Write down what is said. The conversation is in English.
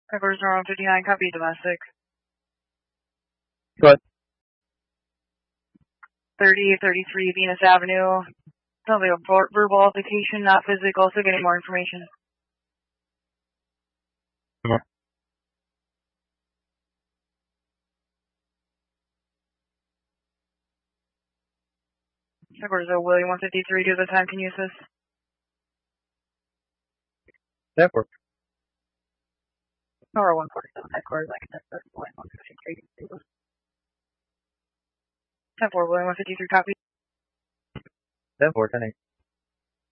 Covers around 59, copy domestic. Go ahead. 3033 Venus Avenue. Sounds like a verbal altercation, not physical, so getting more information. More. Covers William 153, do the time, can you use this? That works. Or 147, headquarters, I can test this. William 153. 10-4, William 153, copy. 10-4, 10-8.